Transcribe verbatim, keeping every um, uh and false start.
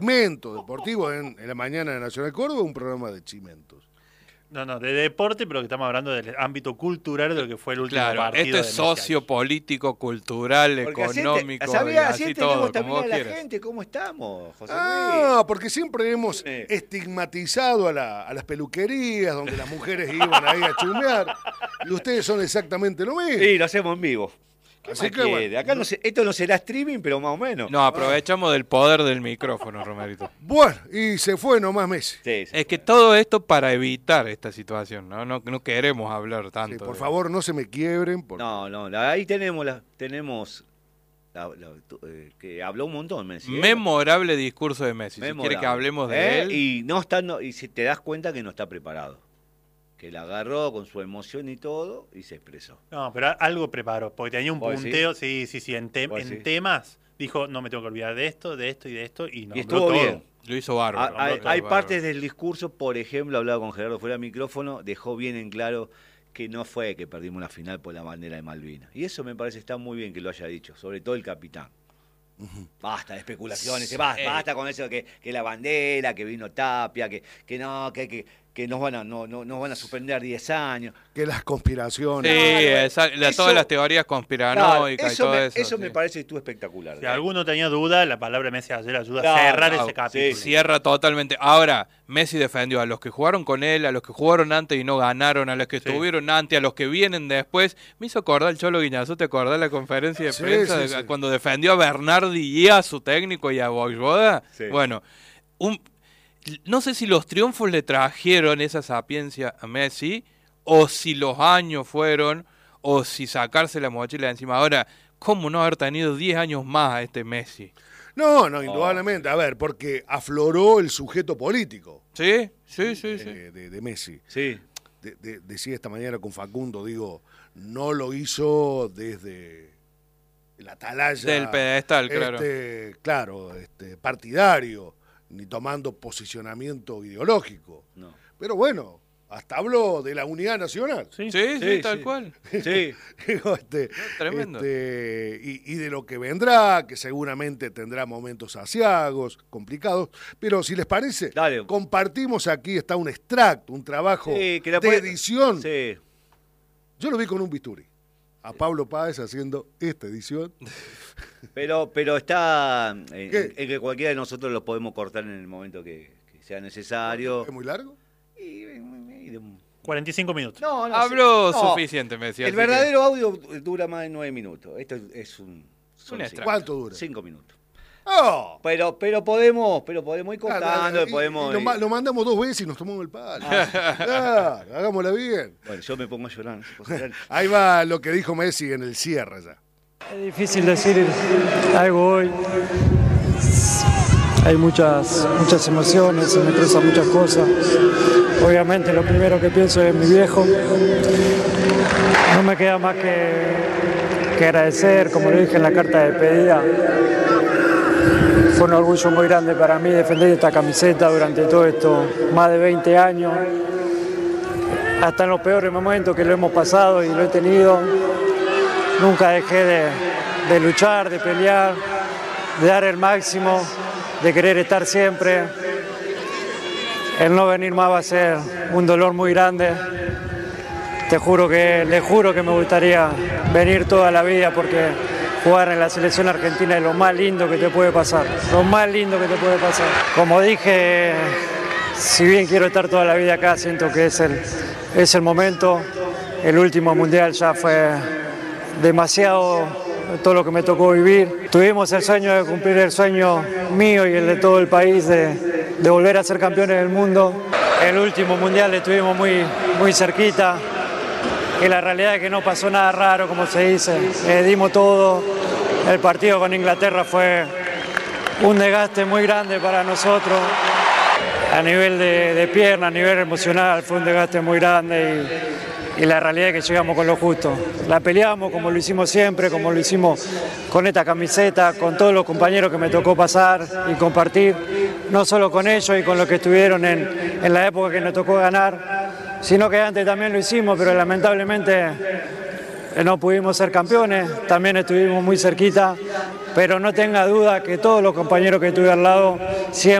segmento deportivo en, en la mañana de Nacional Córdoba, un programa de chimentos. No, no, de deporte, pero que estamos hablando del ámbito cultural de lo que fue el último Claro, partido. esto es sociopolítico, cultural, porque económico, así, sabía, así así todo, tenemos como vos también a la quieras. gente, ¿cómo estamos, José Luis? Ah, porque siempre hemos Sí. estigmatizado a, la, a las peluquerías donde las mujeres iban ahí a chumear y ustedes son exactamente lo mismo. Sí, lo hacemos en vivo. Así que quiere? bueno. Acá no se, esto no será streaming, pero más o menos. No, aprovechamos del poder del micrófono, Romerito. Bueno, y se fue nomás Messi. Sí, sí. Es que todo esto para evitar esta situación, ¿no? No, no queremos hablar tanto. Sí, por de- favor, no se me quiebren. Porque... No, no, la- ahí tenemos, la, tenemos la- la- tu- eh, que habló un montón, Messi. ¿eh? Memorable discurso de Messi. Si Memorable. quiere que hablemos de ¿Eh? él. Y no está, no, y si te das cuenta que no está preparado. Que la agarró con su emoción y todo y se expresó. No, pero algo preparó, porque tenía un ¿Vos punteo, sí, sí, sí, en, te- ¿Vos en decís? temas. Dijo, no me tengo que olvidar de esto, de esto y de esto, y nombró Y estuvo todo. bien. Lo hizo bárbaro. Ah, hay nombró todo hay bárbaro. partes del discurso, por ejemplo, hablaba con Gerardo fuera del micrófono, dejó bien en claro que no fue que perdimos la final por la bandera de Malvinas. Y eso me parece está muy bien que lo haya dicho, sobre todo el capitán. Basta de especulaciones, basta, Eh. basta con eso que, que la bandera, que vino Tapia, que, que no, que, que, que nos van a, no, no, nos van a suspender diez años. Que las conspiraciones. Sí, Claro, esa- la- eso- todas las teorías conspiranoicas Claro, y eso todo me, eso. eso me sí. parece estuvo espectacular. Si alguno tenía duda, la palabra de Messi ayer ayuda Claro, a cerrar claro, ese capítulo. sí, Cierra totalmente. Ahora, Messi defendió a los que jugaron con él, a los que jugaron antes y no ganaron, a los que Sí. estuvieron antes, a los que vienen después. Me hizo acordar el Cholo Guiñazú, ¿te acordás la conferencia de Sí, prensa sí, de- sí. cuando defendió a Bernardi y a su técnico y a Boyvoda? Sí. Bueno, un, no sé si los triunfos le trajeron esa sapiencia a Messi, o si los años fueron, o si sacarse la mochila de encima. Ahora, ¿cómo no haber tenido diez años más a este Messi? No, no, indudablemente. A ver, porque afloró el sujeto político ¿Sí? Sí, sí, sí. de, de- de Messi. Sí. De- de- decía esta mañana con Facundo, digo, no lo hizo desde la atalaya. Del pedestal, claro. Este, claro, este, partidario, ni tomando posicionamiento ideológico. No. Pero bueno, hasta habló de la unidad nacional. Sí, sí, Sí, tal sí. cual. Sí. Digo, este, tremendo. este, y, y de lo que vendrá, que seguramente tendrá momentos asiagos, complicados, pero si les parece, Dale. compartimos aquí, está un extracto, un trabajo Sí, que la de puede- edición. Sí. Yo lo vi con un bisturí, a Pablo Páez haciendo esta edición. Pero, pero está eh, ¿Qué? en que cualquiera de nosotros lo podemos cortar en el momento que, que sea necesario. ¿Es muy largo? Y- y- y de un- cuarenta y cinco minutos. No, no, Habló sí. No, suficiente, me decía. El así que- verdadero audio dura más de nueve minutos. Esto es- es un. son Un cinco. extracto. ¿Cuánto dura? Cinco minutos. ¡Oh! Pero, pero podemos, pero podemos ir cortando, Ah, y- podemos. y lo, ma- lo mandamos dos veces y nos tomamos el palo. Claro, hagámosla bien. Bueno, yo me pongo a llorar. no sé, José. Ahí va lo que dijo Messi en el cierre ya. Es difícil decir algo hoy. Hay muchas, muchas emociones, se me cruzan muchas cosas. Obviamente lo primero que pienso es mi viejo. No me queda más que, que agradecer, como lo dije en la carta de despedida. Fue un orgullo muy grande para mí defender esta camiseta durante todo esto, más de veinte años. Hasta en los peores momentos que lo hemos pasado y lo he tenido. Nunca dejé de, de luchar, de pelear, de dar el máximo, de querer estar siempre. El no venir más va a ser un dolor muy grande. Te juro que, le juro que me gustaría venir toda la vida porque jugar en la selección argentina es lo más lindo que te puede pasar. Lo más lindo que te puede pasar. Como dije, si bien quiero estar toda la vida acá, siento que es el, es el momento. El último mundial ya fue demasiado todo lo que me tocó vivir. Tuvimos el sueño de cumplir el sueño mío y el de todo el país de, de volver a ser campeones del mundo. El último mundial estuvimos muy, muy cerquita y la realidad es que no pasó nada raro, como se dice. Eh, dimos todo. El partido con Inglaterra fue un desgaste muy grande para nosotros. A nivel de, de pierna, a nivel emocional, fue un desgaste muy grande y, y la realidad es que llegamos con lo justo. La peleamos como lo hicimos siempre, como lo hicimos con esta camiseta, con todos los compañeros que me tocó pasar y compartir, no solo con ellos y con los que estuvieron en, en la época que nos tocó ganar, sino que antes también lo hicimos, pero lamentablemente no pudimos ser campeones, también estuvimos muy cerquita, pero no tenga duda que todos los compañeros que tuve al lado siempre